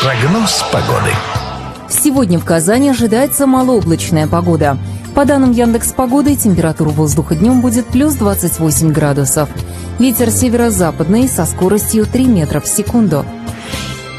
Прогноз погоды. Сегодня в Казани ожидается малооблачная погода. По данным Яндекс.Погоды, температура воздуха днем будет плюс 28 градусов. Ветер северо-западный со скоростью 3 метра в секунду.